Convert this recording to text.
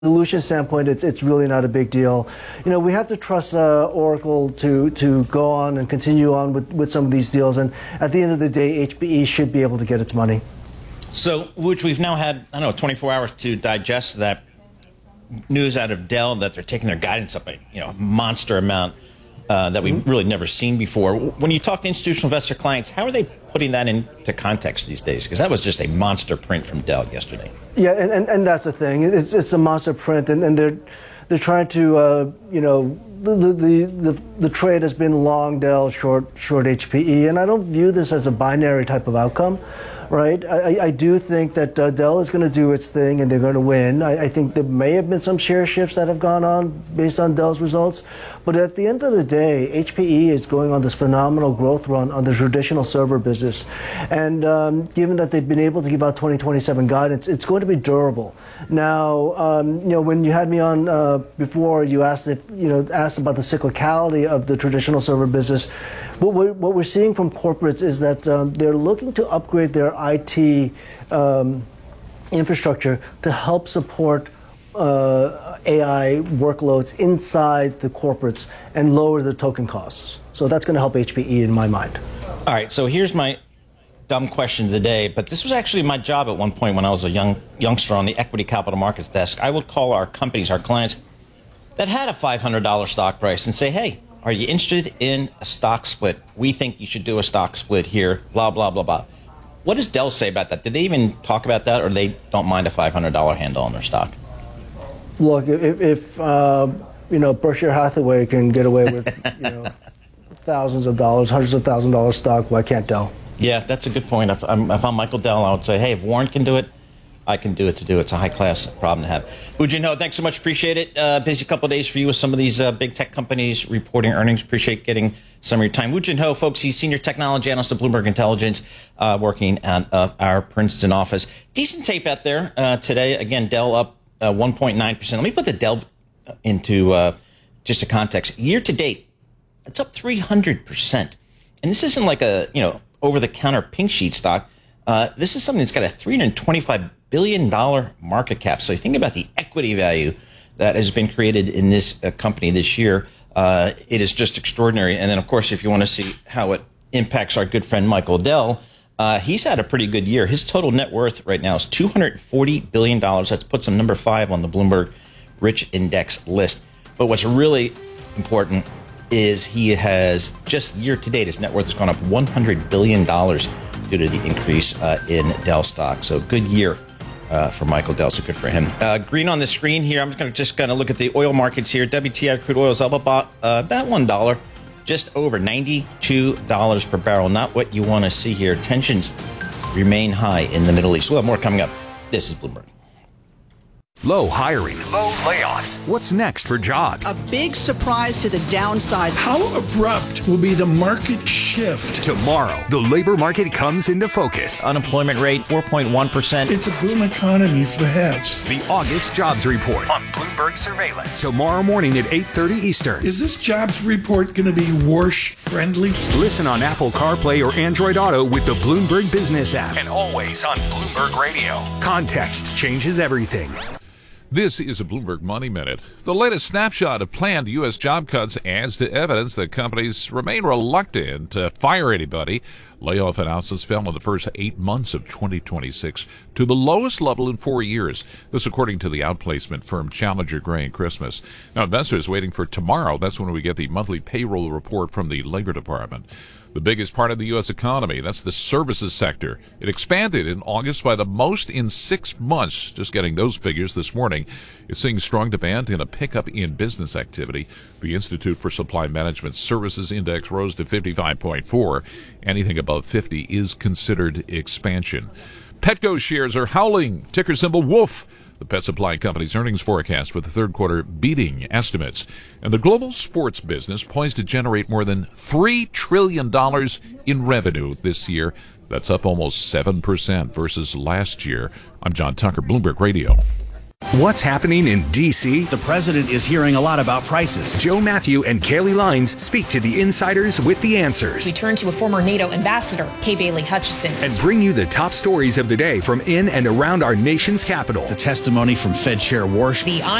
Solution standpoint, it's really not a big deal. We have to trust Oracle to go on and continue on with some of these deals, and at the end of the day, HPE should be able to get its money. So, which we've now had, 24 hours to digest that news out of Dell that they're taking their guidance up a monster amount that we've really never seen before. When you talk to institutional investor clients, how are they putting that into context these days? Because that was just a monster print from Dell yesterday. Yeah, and that's the thing. It's a monster print, and they're trying to the trade has been long Dell, short HPE, and I don't view this as a binary type of outcome. Right, I do think that Dell is going to do its thing and they're going to win. I think there may have been some share shifts that have gone on based on Dell's results, but at the end of the day, HPE is going on this phenomenal growth run on the traditional server business, and given that they've been able to give out 2027 guidance, it's going to be durable. Now, when you had me on before, you asked about the cyclicality of the traditional server business. What we're seeing from corporates is that they're looking to upgrade their IT infrastructure to help support AI workloads inside the corporates and lower the token costs. So that's going to help HPE in my mind. All right, so here's my dumb question of the day, but this was actually my job at one point when I was a youngster on the equity capital markets desk. I would call our companies, our clients, that had a $500 stock price and say, hey, are you interested in a stock split? We think you should do a stock split here, blah, blah, blah, blah. What does Dell say about that? Did they even talk about that, or they don't mind a $500 handle on their stock? Look, if Berkshire Hathaway can get away with thousands of dollars, hundreds of thousands of dollars stock, why can't Dell? Yeah, that's a good point. If I'm Michael Dell, I would say, hey, if Warren can do it, I can do it to do it. It's a high-class problem to have. Woo Jin Ho, thanks so much. Appreciate it. Busy couple of days for you with some of these big tech companies reporting earnings. Appreciate getting some of your time. Woo Jin Ho, folks, he's Senior Technology Analyst at Bloomberg Intelligence, working at our Princeton office. Decent tape out there today. Again, Dell up 1.9%. Let me put the Dell into just a context. Year to date, it's up 300%. And this isn't like a over-the-counter pink sheet stock. This is something that's got a $325 billion market cap. So you think about the equity value that has been created in this company this year. It is just extraordinary. And then, of course, if you want to see how it impacts our good friend Michael Dell, he's had a pretty good year. His total net worth right now is $240 billion. That puts him number 5 on the Bloomberg Rich Index list. But what's really important is he has, just year to date, his net worth has gone up $100 billion due to the increase in Dell stock. So good year for Michael Dell, so good for him. Green on the screen here. I'm just going to look at the oil markets here. WTI crude oil is up about $1, just over $92 per barrel. Not what you want to see here. Tensions remain high in the Middle East. We'll have more coming up. This is Bloomberg. Low hiring, low layoffs. What's next for jobs? A big surprise to the downside. How abrupt will be the market shift? Tomorrow, the labor market comes into focus. Unemployment rate, 4.1%. It's a boom economy for the heads. The August Jobs Report on Bloomberg Surveillance. Tomorrow morning at 8:30 Eastern. Is this jobs report going to be Warsh-friendly? Listen on Apple CarPlay or Android Auto with the Bloomberg Business app. And always on Bloomberg Radio. Context changes everything. This is a Bloomberg Money Minute. The latest snapshot of planned U.S. job cuts adds to evidence that companies remain reluctant to fire anybody. Layoff announcements fell in the first 8 months of 2026 to the lowest level in 4 years. This according to the outplacement firm Challenger Gray and Christmas. Now, investors waiting for tomorrow. That's when we get the monthly payroll report from the Labor Department. The biggest part of the U.S. economy, that's the services sector. It expanded in August by the most in 6 months. Just getting those figures this morning. It's seeing strong demand and a pickup in business activity. The Institute for Supply Management Services Index rose to 55.4. Anything above 50 is considered expansion. Petco shares are howling. Ticker symbol WOOF. The pet supply company's earnings forecast for the third quarter beating estimates. And the global sports business poised to generate more than $3 trillion in revenue this year. That's up almost 7% versus last year. I'm John Tucker, Bloomberg Radio. What's happening in D.C.? The president is hearing a lot about prices. Joe Matthew and Kaylee Lines speak to the insiders with the answers. We turn to a former NATO ambassador, Kay Bailey Hutchison, and bring you the top stories of the day from in and around our nation's capital. The testimony from Fed Chair Warsh. the